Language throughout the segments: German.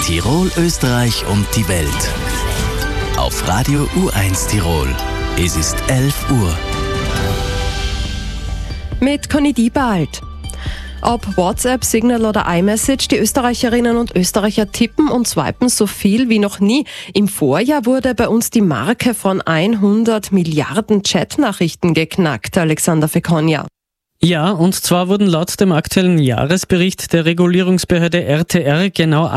Tirol, Österreich und die Welt. Auf Radio U1 Tirol. Es ist 11 Uhr. Mit Conny Diebald. Ob WhatsApp, Signal oder iMessage, die Österreicherinnen und Österreicher tippen und swipen so viel wie noch nie. Im Vorjahr wurde bei uns die Marke von 100 Milliarden Chatnachrichten geknackt, Alexander Fekonja. Ja, und zwar wurden laut dem aktuellen Jahresbericht der Regulierungsbehörde RTR genau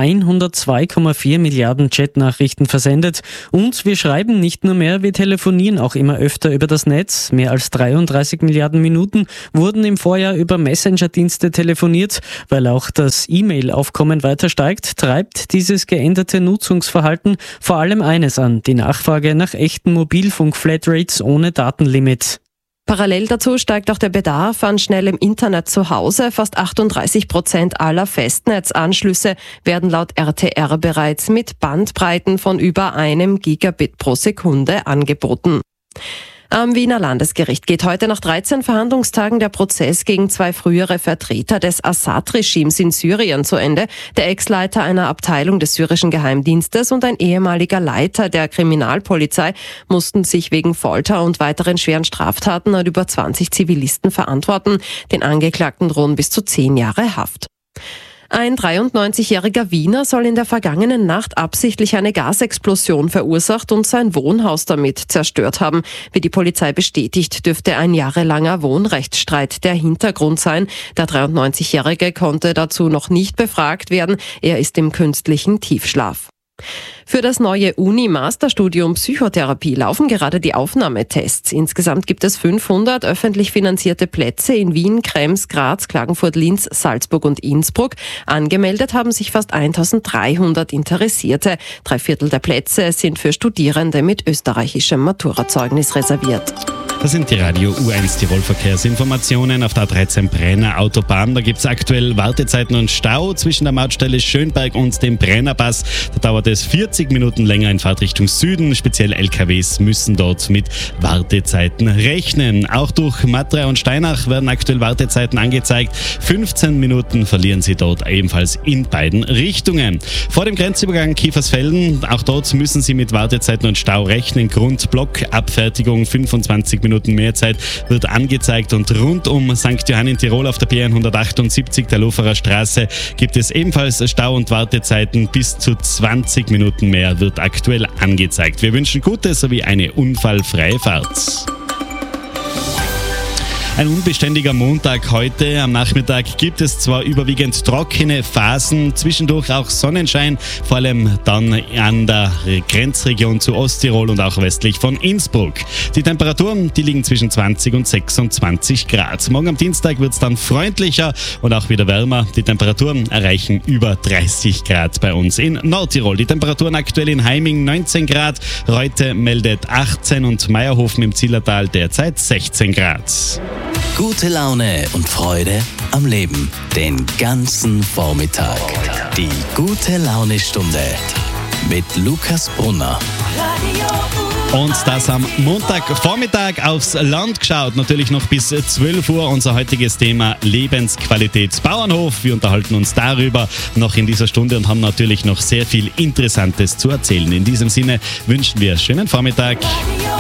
102,4 Milliarden Chatnachrichten versendet. Und wir schreiben nicht nur mehr, wir telefonieren auch immer öfter über das Netz. Mehr als 33 Milliarden Minuten wurden im Vorjahr über Messenger-Dienste telefoniert. Weil auch das E-Mail-Aufkommen weiter steigt, treibt dieses geänderte Nutzungsverhalten vor allem eines an: die Nachfrage nach echten Mobilfunk-Flatrates ohne Datenlimit. Parallel dazu steigt auch der Bedarf an schnellem Internet zu Hause. Fast 38% aller Festnetzanschlüsse werden laut RTR bereits mit Bandbreiten von über 1 Gigabit pro Sekunde angeboten. Am Wiener Landesgericht geht heute nach 13 Verhandlungstagen der Prozess gegen 2 frühere Vertreter des Assad-Regimes in Syrien zu Ende. Der Ex-Leiter einer Abteilung des syrischen Geheimdienstes und ein ehemaliger Leiter der Kriminalpolizei mussten sich wegen Folter und weiteren schweren Straftaten an über 20 Zivilisten verantworten. Den Angeklagten drohen bis zu 10 Jahre Haft. Ein 93-jähriger Wiener soll in der vergangenen Nacht absichtlich eine Gasexplosion verursacht und sein Wohnhaus damit zerstört haben. Wie die Polizei bestätigt, dürfte ein jahrelanger Wohnrechtsstreit der Hintergrund sein. Der 93-Jährige konnte dazu noch nicht befragt werden. Er ist im künstlichen Tiefschlaf. Für das neue Uni-Masterstudium Psychotherapie laufen gerade die Aufnahmetests. Insgesamt gibt es 500 öffentlich finanzierte Plätze in Wien, Krems, Graz, Klagenfurt, Linz, Salzburg und Innsbruck. Angemeldet haben sich fast 1300 Interessierte. 3/4 der Plätze sind für Studierende mit österreichischem Maturazeugnis reserviert. Das sind die Radio U1 Tirol Verkehrsinformationen auf der A13 Brenner Autobahn. Da gibt es aktuell Wartezeiten und Stau zwischen der Mautstelle Schönberg und dem Brennerpass. Da dauert es 40 Minuten länger in Fahrtrichtung Süden. Speziell LKWs müssen dort mit Wartezeiten rechnen. Auch durch Matra und Steinach werden aktuell Wartezeiten angezeigt. 15 Minuten verlieren sie dort ebenfalls in beiden Richtungen. Vor dem Grenzübergang Kiefersfelden, auch dort müssen sie mit Wartezeiten und Stau rechnen. Grund Blockabfertigung, 25 Minuten mehr Zeit wird angezeigt, und rund um St. Johann in Tirol auf der B178, der Loferer Straße, gibt es ebenfalls Stau und Wartezeiten. Bis zu 20 Minuten mehr wird aktuell angezeigt. Wir wünschen gute sowie eine unfallfreie Fahrt. Ein unbeständiger Montag heute. Am Nachmittag gibt es zwar überwiegend trockene Phasen, zwischendurch auch Sonnenschein, vor allem dann an der Grenzregion zu Osttirol und auch westlich von Innsbruck. Die Temperaturen, die liegen zwischen 20 und 26 Grad. Morgen am Dienstag wird es dann freundlicher und auch wieder wärmer. Die Temperaturen erreichen über 30 Grad bei uns in Nordtirol. Die Temperaturen aktuell in Heiming 19 Grad, Reute meldet 18 und Meierhofen im Zillertal derzeit 16 Grad. Gute Laune und Freude am Leben. Den ganzen Vormittag. Die Gute-Laune-Stunde mit Lukas Brunner. Und das am Montagvormittag aufs Land geschaut. Natürlich noch bis 12 Uhr unser heutiges Thema Lebensqualitätsbauernhof. Wir unterhalten uns darüber noch in dieser Stunde und haben natürlich noch sehr viel Interessantes zu erzählen. In diesem Sinne wünschen wir schönen Vormittag.